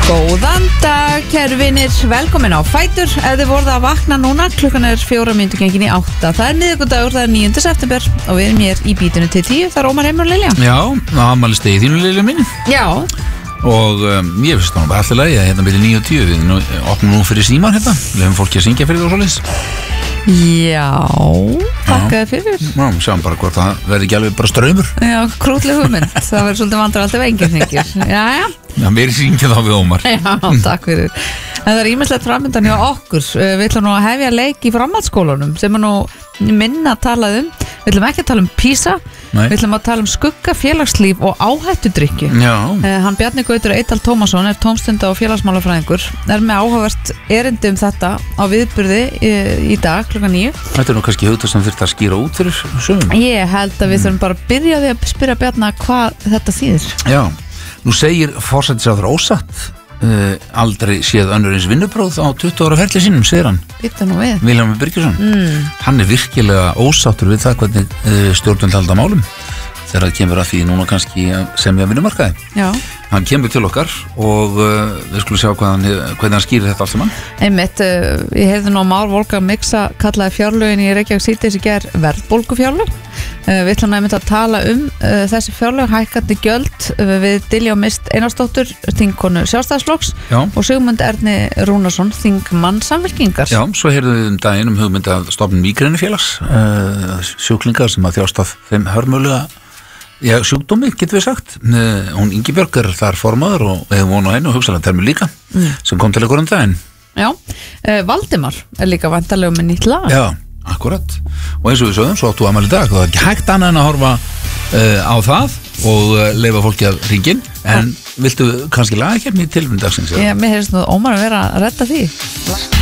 Góðan dag, kæru vinir, velkomin á Fætur. Ef þið voruð að vakna núna, klukkan 4 mínútur gengin í 8. Það er miðvikudagur, það er 9. september og við erum hér í bítinu til 10. Það er Ómar, Heimur og Lilja. Já, það afmæli stegi þínu, Lilja mín. Já. Og ég finnst það bara alltaf lagi að hérna byrja 9 og 10. Við opnum nú fyrir síman hérna. Við hefum fólki að syngja fyrir það og svoleiðis. Já, þakkaði fyrir. Já, sjáum bara hvort það verði ekki alveg bara straumur. Já, krútleg hugmynd. Það verður svolítið vandrar alltaf enginn hringir. Já. Já, mér syngja þá við Ómar. Já, takk fyrir. En það er ýmislegt framöndan hjá okkur. Við ætlum nú að hefja leik í framhaldsskólunum sem er nú minna talað um. Við ætlum ekki að tala um PISA. Nei. Við ætlum að tala um skugga félagslíf og áhættudrykki. Já. Hann Bjarni Gautur Eidal Tómasson er tómstunda og félagsmálafræðingur. Er með áhugavert erindi um þetta á viðburði í dag klukkan 9. Þetta er nú kannski hugtað sem þurft að skýra út fyrir sögum. Ég held að við þurfum bara að byrja því að spyrja Bjarni hvað þetta þýðir. Já, nú segir forsætisráðherra ósatt aldrei séð önnur eins vinnupróf á 20 ára ferli sínum, segir hann. Býta nú við. Vilhjálmur Birgisson. Hann er virkilega ósáttur við það hvernig stjórnvöld halda málum þegar það kemur að því núna kannski að semja vinnumarkaði. Já. Hann kemur til okkar og við skulum sjá hvernig hann skýrir þetta allt saman. Einmitt, ég heyrði nú Már Volga Mixa kallaði fjárlögin í Reykjavík síðdegis í gær verðbólgufjárlög. Við ætlum einmitt að tala um þessi fjárlög, hækkandi gjöld við Diljá Mist Einarsdóttur, þingkonu Sjálfstæðisflokks og Sigmund Erni Rúnarsson, þingmann Samfylkingar. Já, svo heyrðum við daginn hugmynd að stofnun mígreinifélags, sjúklingar sem að þjást af þeim hörmulega sjúkdómi, getur við sagt. Hún Ingibjörg er þar formaður og við hefum von á henni og hugsaðlega termi líka sem kom til einhverjum daginn. Já, Valdimar er líka væntanlega með nýtt lag. Já, akkurat. Og eins og við sögum, svo áttu afmæli í dag og það er ekki hægt annað en að horfa á það og leyfa fólki að hringin. En viltu kannski laga ekki tilbyrjum dagsins? Já, mér heyrðist nú Ómar að vera að redda því.